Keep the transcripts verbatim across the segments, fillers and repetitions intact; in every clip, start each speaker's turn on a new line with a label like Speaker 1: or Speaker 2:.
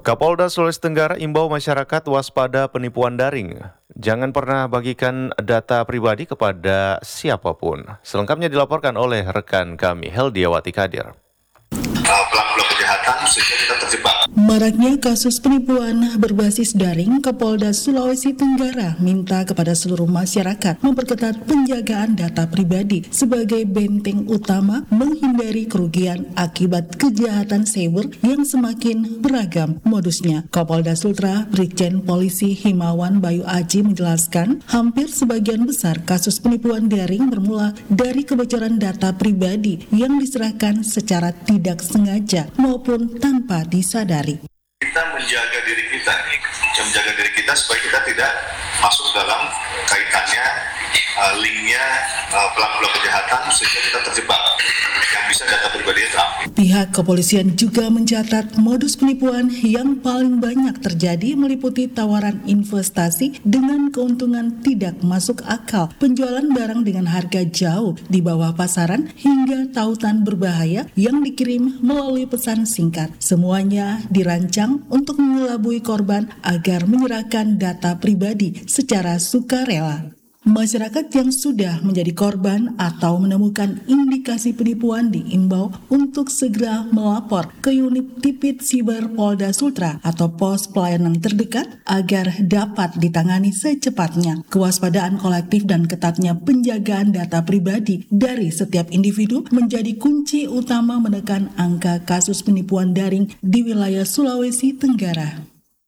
Speaker 1: Kapolda Sulawesi Tenggara imbau masyarakat waspada penipuan daring. Jangan pernah bagikan data pribadi kepada siapapun. Selengkapnya dilaporkan oleh rekan kami, Heldiawati Kadir.
Speaker 2: Pelaku kejahatan sehingga kita terjebak.
Speaker 3: Maraknya kasus penipuan berbasis daring, Kapolda Sulawesi Tenggara minta kepada seluruh masyarakat memperketat penjagaan data pribadi sebagai benteng utama menghindari kerugian akibat kejahatan cyber yang semakin beragam modusnya. Kapolda Sultra Brigjen Polisi Himawan Bayu Aji menjelaskan, hampir sebagian besar kasus penipuan daring bermula dari kebocoran data pribadi yang diserahkan secara tidak sengaja maupun tanpa disadari.
Speaker 2: Kita menjaga diri kita, kita menjaga diri kita supaya kita tidak masuk dalam kaitannya, uh, linknya uh, pelaku kejahatan sehingga kita terjebak yang bisa data pribadi terambil.
Speaker 3: Pihak kepolisian juga mencatat modus penipuan yang paling banyak terjadi meliputi tawaran investasi dengan keuntungan tidak masuk akal, penjualan barang dengan harga jauh di bawah pasaran, hingga tautan berbahaya yang dikirim melalui pesan singkat. Semuanya dirancang untuk mengelabui korban agar menyerahkan data pribadi secara sukarela. Masyarakat yang sudah menjadi korban atau menemukan indikasi penipuan diimbau untuk segera melapor ke unit Tipit Siber Polda Sultra atau pos pelayanan terdekat agar dapat ditangani secepatnya. Kewaspadaan kolektif dan ketatnya penjagaan data pribadi dari setiap individu menjadi kunci utama menekan angka kasus penipuan daring di wilayah Sulawesi Tenggara.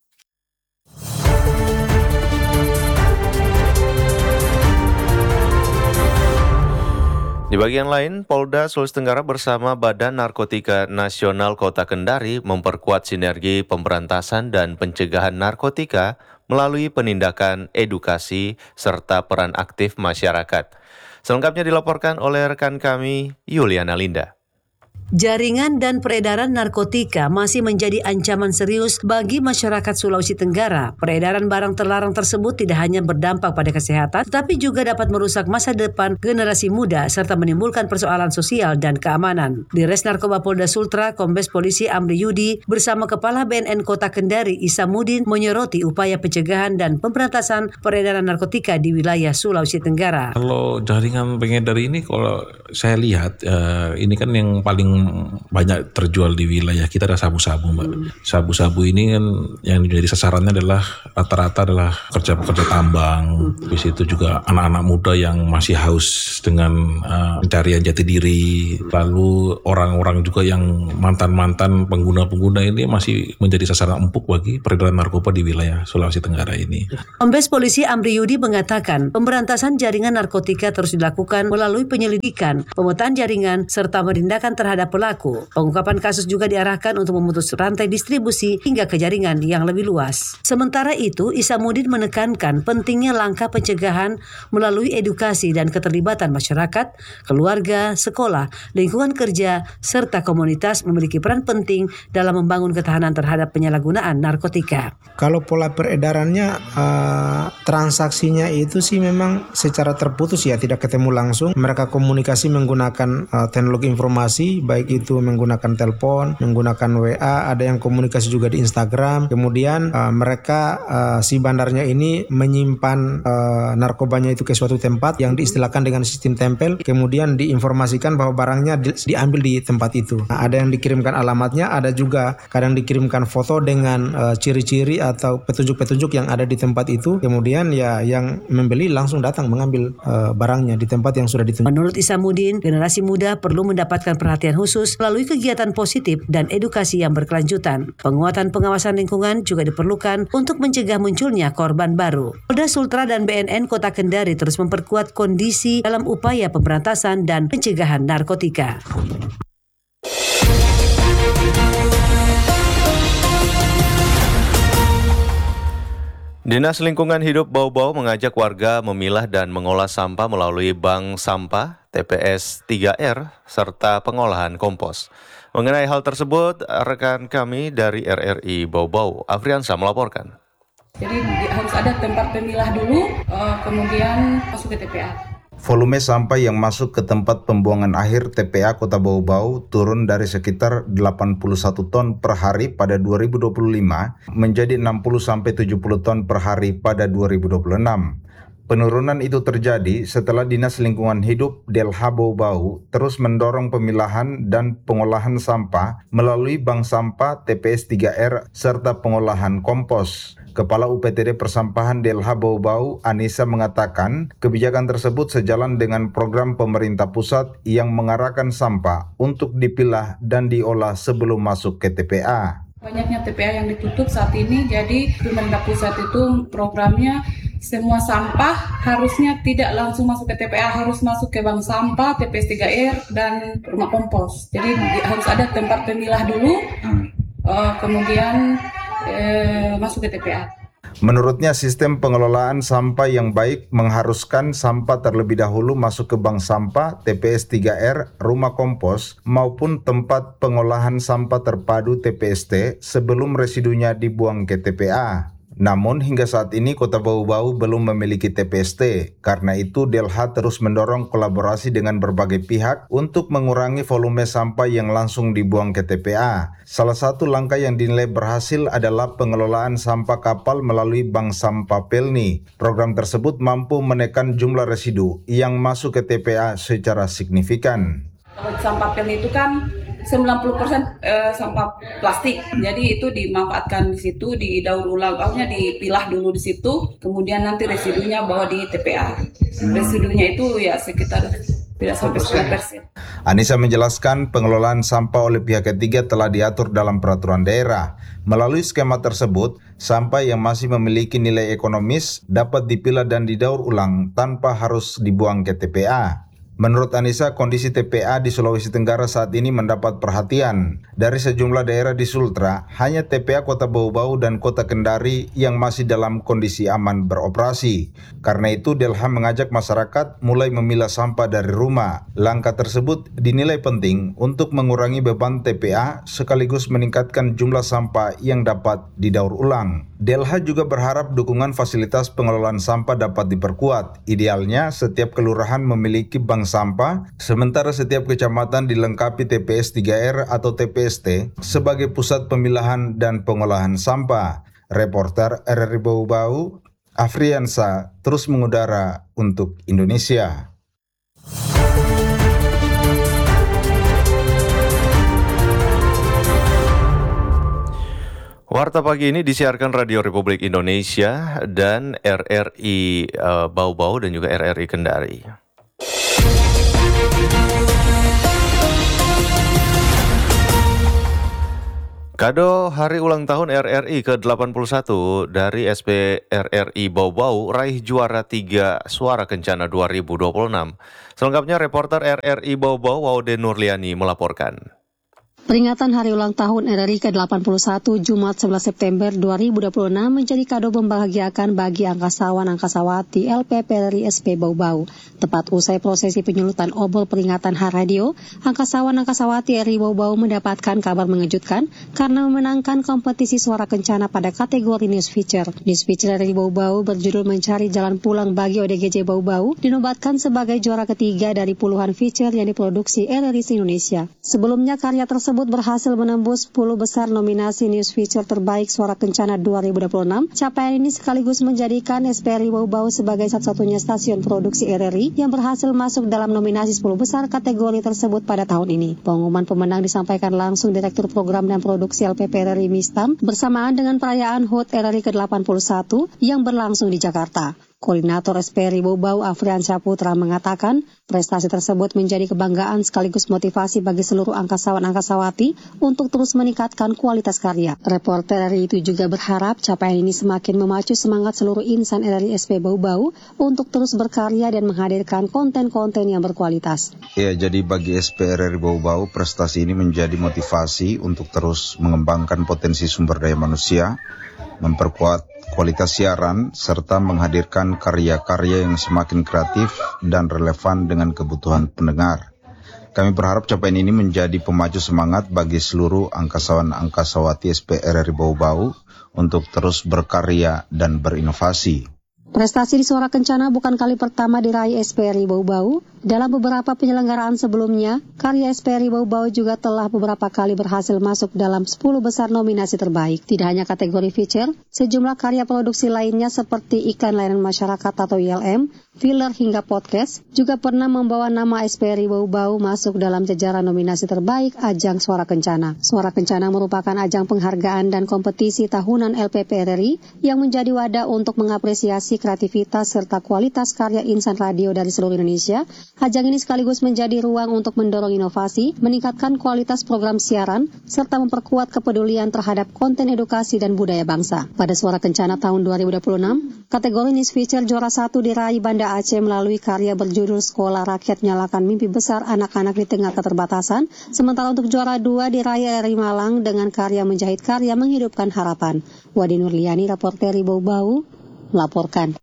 Speaker 1: Di bagian lain, Polda Sulawesi Tenggara bersama Badan Narkotika Nasional Kota Kendari memperkuat sinergi pemberantasan dan pencegahan narkotika melalui penindakan, edukasi, serta peran aktif masyarakat. Selengkapnya dilaporkan oleh rekan kami, Yuliana Linda.
Speaker 4: Jaringan dan peredaran narkotika masih menjadi ancaman serius bagi masyarakat Sulawesi Tenggara. Peredaran barang terlarang tersebut tidak hanya berdampak pada kesehatan, tetapi juga dapat merusak masa depan generasi muda serta menimbulkan persoalan sosial dan keamanan. Di Res Narkoba Polda Sultra, Kombes Polisi Amri Yudi bersama Kepala B N N Kota Kendari Isamuddin menyoroti upaya pencegahan dan pemberantasan peredaran narkotika di wilayah Sulawesi Tenggara.
Speaker 5: Kalau jaringan pengedar ini, kalau saya lihat uh, ini kan yang paling banyak terjual di wilayah kita adalah sabu-sabu, Mbak. Hmm. Sabu-sabu ini kan yang menjadi sasarannya adalah rata-rata adalah pekerja-pekerja tambang. Hmm. Di situ juga anak-anak muda yang masih haus dengan uh, pencarian jati diri. Lalu orang-orang juga yang mantan-mantan pengguna-pengguna ini masih menjadi sasaran empuk bagi peredaran narkoba di wilayah Sulawesi Tenggara ini.
Speaker 4: Kombes Polisi Amri Yudi mengatakan, pemberantasan jaringan narkotika terus dilakukan melalui penyelidikan, pemetaan jaringan, serta penindakan terhadap pelaku. Pengungkapan kasus juga diarahkan untuk memutus rantai distribusi hingga ke jaringan yang lebih luas. Sementara itu, Isamuddin menekankan pentingnya langkah pencegahan melalui edukasi dan keterlibatan masyarakat, keluarga, sekolah, lingkungan kerja, serta komunitas memiliki peran penting dalam membangun ketahanan terhadap penyalahgunaan narkotika.
Speaker 6: Kalau pola peredarannya, uh, transaksinya itu sih memang secara terputus ya, tidak ketemu langsung. Mereka komunikasi menggunakan uh, teknologi informasi, baik itu menggunakan telepon, menggunakan W A, ada yang komunikasi juga di Instagram. Kemudian uh, mereka uh, si bandarnya ini menyimpan uh, narkobanya itu ke suatu tempat yang diistilahkan dengan sistem tempel, kemudian diinformasikan bahwa barangnya di, diambil di tempat itu. Nah, ada yang dikirimkan alamatnya, ada juga kadang dikirimkan foto dengan uh, ciri-ciri atau petunjuk-petunjuk yang ada di tempat itu. Kemudian ya yang membeli langsung datang mengambil uh, barangnya di tempat yang sudah ditunjuk.
Speaker 4: Menurut Isamuddin, generasi muda perlu mendapatkan perhatian khusus melalui kegiatan positif dan edukasi yang berkelanjutan. Penguatan pengawasan lingkungan juga diperlukan untuk mencegah munculnya korban baru. Polda Sultra dan B N N Kota Kendari terus memperkuat kondisi dalam upaya pemberantasan dan pencegahan narkotika.
Speaker 1: Dinas Lingkungan Hidup Bau-Bau mengajak warga memilah dan mengolah sampah melalui bank sampah, T P S tiga R, serta pengolahan kompos. Mengenai hal tersebut, rekan kami dari R R I Bau-Bau, Afriansa melaporkan.
Speaker 7: Jadi harus ada tempat pemilah dulu, kemudian masuk ke T P A. Volume sampah yang masuk ke tempat pembuangan akhir T P A Kota Bau-Bau turun dari sekitar delapan puluh satu ton per hari pada dua ribu dua puluh lima menjadi enam puluh sampai tujuh puluh ton per hari pada dua ribu dua puluh enam. Penurunan itu terjadi setelah Dinas Lingkungan Hidup Delha Bau-Bau terus mendorong pemilahan dan pengolahan sampah melalui bank sampah T P S tiga R serta pengolahan kompos. Kepala U P T D Persampahan Delha Bau-Bau, Anissa mengatakan kebijakan tersebut sejalan dengan program pemerintah pusat yang mengarahkan sampah untuk dipilah dan diolah sebelum masuk ke T P A.
Speaker 8: Banyaknya T P A yang ditutup saat ini, jadi pemerintah pusat itu programnya semua sampah harusnya tidak langsung masuk ke T P A, harus masuk ke bank sampah, T P S tiga R, dan rumah kompos. Jadi harus ada tempat pemilah dulu, uh, kemudian uh, masuk ke T P A.
Speaker 7: Menurutnya sistem pengelolaan sampah yang baik mengharuskan sampah terlebih dahulu masuk ke bank sampah, T P S tiga R, rumah kompos, maupun tempat pengolahan sampah terpadu T P S T sebelum residunya dibuang ke T P A. Namun hingga saat ini Kota Bau-Bau belum memiliki T P S T. Karena itu Delha terus mendorong kolaborasi dengan berbagai pihak untuk mengurangi volume sampah yang langsung dibuang ke T P A. Salah satu langkah yang dinilai berhasil adalah pengelolaan sampah kapal melalui Bank Sampah Pelni. Program tersebut mampu menekan jumlah residu yang masuk ke T P A secara signifikan.
Speaker 8: Kalau sampah Pelni itu kan sembilan puluh persen eh, sampah plastik, jadi itu dimanfaatkan di situ, didaur ulang, maksudnya dipilah dulu di situ, kemudian nanti residunya bawa di T P A. Residunya itu ya sekitar tidak sampai sepuluh persen.
Speaker 7: Anissa menjelaskan pengelolaan sampah oleh pihak ketiga telah diatur dalam peraturan daerah. Melalui skema tersebut, sampah yang masih memiliki nilai ekonomis dapat dipilah dan didaur ulang tanpa harus dibuang ke T P A. Menurut Anissa, kondisi T P A di Sulawesi Tenggara saat ini mendapat perhatian. Dari sejumlah daerah di Sultra, hanya T P A Kota Bau-Bau dan Kota Kendari yang masih dalam kondisi aman beroperasi. Karena itu, Delha mengajak masyarakat mulai memilah sampah dari rumah. Langkah tersebut dinilai penting untuk mengurangi beban T P A sekaligus meningkatkan jumlah sampah yang dapat didaur ulang. Delha juga berharap dukungan fasilitas pengelolaan sampah dapat diperkuat. Idealnya, setiap kelurahan memiliki bank sampah, sementara setiap kecamatan dilengkapi T P S tiga R atau T P S T sebagai pusat pemilahan dan pengolahan sampah. Reporter R R I Bau-Bau, Afriansa, terus mengudara untuk Indonesia.
Speaker 1: Warta pagi ini disiarkan Radio Republik Indonesia dan R R I uh, Bau-Bau dan juga R R I Kendari. Kado hari ulang tahun R R I ke delapan puluh satu dari S P R R I Bau-Bau raih juara tiga Suara Kencana dua ribu dua puluh enam. Selengkapnya reporter R R I Bau-Bau Waude Nurliani melaporkan.
Speaker 9: Peringatan Hari Ulang Tahun R R I ke delapan puluh satu Jumat sebelas September dua ribu dua puluh enam menjadi kado membahagiakan bagi angkasawan-angkasawati L P P R R I S P Bau-Bau. Tepat usai prosesi penyulutan obor peringatan Hari Radio, angkasawan-angkasawati R R I Bau-Bau mendapatkan kabar mengejutkan karena memenangkan kompetisi suara kencana pada kategori News Feature. News Feature R R I Bau-Bau berjudul Mencari Jalan Pulang bagi O D G J Bau-Bau dinobatkan sebagai juara ketiga dari puluhan feature yang diproduksi R R I se-Indonesia. Sebelumnya karya tersebut tersebut berhasil menembus sepuluh besar nominasi News Feature Terbaik Suara Kencana dua ribu dua puluh enam. Capaian ini sekaligus menjadikan S P R R I Bau-Bau sebagai satu-satunya stasiun produksi R R I yang berhasil masuk dalam nominasi sepuluh besar kategori tersebut pada tahun ini. Pengumuman pemenang disampaikan langsung Direktur Program dan Produksi L P P R R I Mistam bersamaan dengan perayaan H U T R R I ke delapan puluh satu yang berlangsung di Jakarta. Koordinator S P R R I Bau-Bau Afriansa Putra mengatakan prestasi tersebut menjadi kebanggaan sekaligus motivasi bagi seluruh angkasawan-angkasawati untuk terus meningkatkan kualitas karya. Reporter R R I itu juga berharap capaian ini semakin memacu semangat seluruh insan R R I S P Bau-Bau untuk terus berkarya dan menghadirkan konten-konten yang berkualitas.
Speaker 7: Ya, jadi bagi S P R R I Bau-Bau prestasi ini menjadi motivasi untuk terus mengembangkan potensi sumber daya manusia, memperkuat kualitas siaran, serta menghadirkan karya-karya yang semakin kreatif dan relevan dengan kebutuhan pendengar. Kami berharap capaian ini menjadi pemacu semangat bagi seluruh angkasawan-angkasawati S P R R I Bau-Bau untuk terus berkarya dan berinovasi.
Speaker 9: Prestasi di Suara Kencana bukan kali pertama diraih S P R I Bau-Bau. Dalam beberapa penyelenggaraan sebelumnya, karya S P R I Bau-Bau juga telah beberapa kali berhasil masuk dalam sepuluh besar nominasi terbaik. Tidak hanya kategori feature, sejumlah karya produksi lainnya seperti iklan layanan masyarakat atau I L M, filler hingga podcast, juga pernah membawa nama S P R I Bau-Bau masuk dalam jajaran nominasi terbaik ajang Suara Kencana. Suara Kencana merupakan ajang penghargaan dan kompetisi tahunan L P P R R I yang menjadi wadah untuk mengapresiasi kreativitas serta kualitas karya insan radio dari seluruh Indonesia. Ajang ini sekaligus menjadi ruang untuk mendorong inovasi, meningkatkan kualitas program siaran, serta memperkuat kepedulian terhadap konten edukasi dan budaya bangsa. Pada Suara Kencana tahun dua ribu dua puluh enam, kategori Niche Feature juara satu diraih Banda Aceh melalui karya berjudul Sekolah Rakyat Nyalakan Mimpi Besar Anak-Anak di Tengah Keterbatasan, sementara untuk juara dua diraih R R I Malang dengan karya Menjahit Karya Menghidupkan Harapan. Wadi Nurliani, reporter Bau-Bau, melaporkan.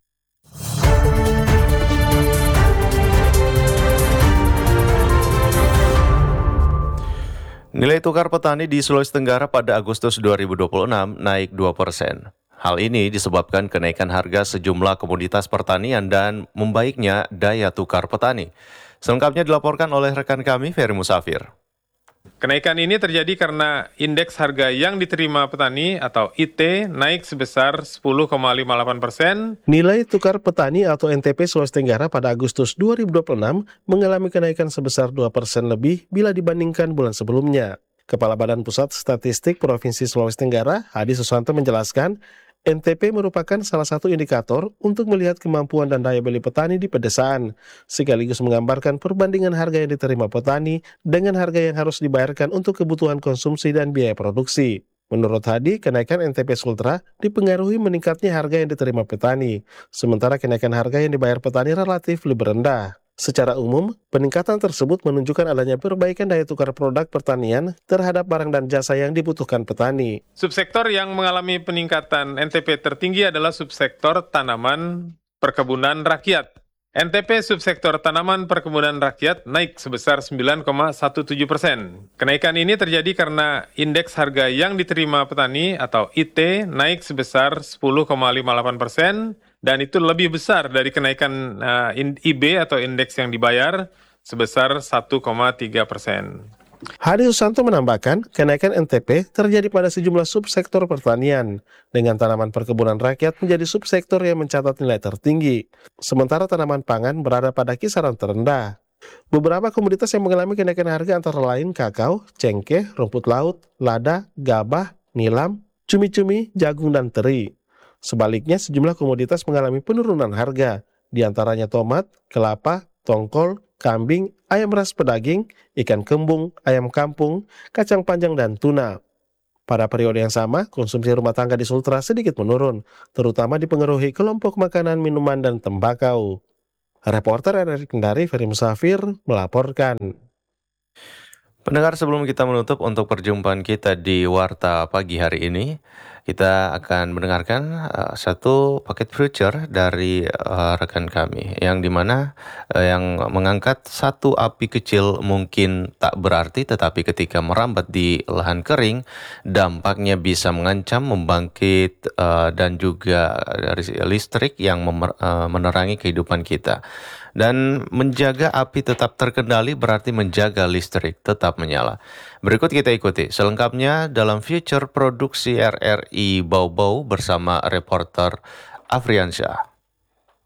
Speaker 1: Nilai tukar petani di Sulawesi Tenggara pada Agustus dua ribu dua puluh enam naik dua persen. Hal ini disebabkan kenaikan harga sejumlah komoditas pertanian dan membaiknya daya tukar petani. Selengkapnya dilaporkan oleh rekan kami, Ferry Musafir.
Speaker 10: Kenaikan ini terjadi karena indeks harga yang diterima petani atau I T naik sebesar sepuluh koma lima delapan persen.
Speaker 11: Nilai tukar petani atau N T P Sulawesi Tenggara pada Agustus dua ribu dua puluh enam mengalami kenaikan sebesar dua persen lebih bila dibandingkan bulan sebelumnya. Kepala Badan Pusat Statistik Provinsi Sulawesi Tenggara, Hadi Susanto menjelaskan, N T P merupakan salah satu indikator untuk melihat kemampuan dan daya beli petani di pedesaan, sekaligus menggambarkan perbandingan harga yang diterima petani dengan harga yang harus dibayarkan untuk kebutuhan konsumsi dan biaya produksi. Menurut Hadi, kenaikan N T P Sultra dipengaruhi meningkatnya harga yang diterima petani, sementara kenaikan harga yang dibayar petani relatif lebih rendah. Secara umum, peningkatan tersebut menunjukkan adanya perbaikan daya tukar produk pertanian terhadap barang dan jasa yang dibutuhkan petani.
Speaker 10: Subsektor yang mengalami peningkatan N T P tertinggi adalah subsektor tanaman perkebunan rakyat. N T P subsektor tanaman perkebunan rakyat naik sebesar sembilan koma tujuh belas persen. Kenaikan ini terjadi karena indeks harga yang diterima petani atau I T naik sebesar sepuluh koma lima delapan persen dan itu lebih besar dari kenaikan uh, I B atau indeks yang dibayar sebesar satu koma tiga persen.
Speaker 11: Hadi Susanto menambahkan, kenaikan N T P terjadi pada sejumlah subsektor pertanian, dengan tanaman perkebunan rakyat menjadi subsektor yang mencatat nilai tertinggi, sementara tanaman pangan berada pada kisaran terendah. Beberapa komoditas yang mengalami kenaikan harga antara lain kakao, cengkeh, rumput laut, lada, gabah, nilam, cumi-cumi, jagung, dan teri. Sebaliknya, sejumlah komoditas mengalami penurunan harga, di antaranya tomat, kelapa, tongkol, kambing, ayam ras pedaging, ikan kembung, ayam kampung, kacang panjang, dan tuna. Pada periode yang sama, konsumsi rumah tangga di Sultra sedikit menurun, terutama dipengaruhi kelompok makanan, minuman, dan tembakau. Reporter R R I Kendari, Ferry Musafir, melaporkan.
Speaker 1: Pendengar, sebelum kita menutup untuk perjumpaan kita di Warta Pagi hari ini, kita akan mendengarkan uh, satu paket future dari uh, rekan kami, yang dimana uh, yang mengangkat satu api kecil mungkin tak berarti, tetapi ketika merambat di lahan kering, dampaknya bisa mengancam, membangkit, uh, dan juga dari listrik yang memer, uh, menerangi kehidupan kita. Dan menjaga api tetap terkendali berarti menjaga listrik tetap menyala. Berikut kita ikuti selengkapnya dalam Future Produksi R R I Bau-Bau bersama reporter Afriansyah.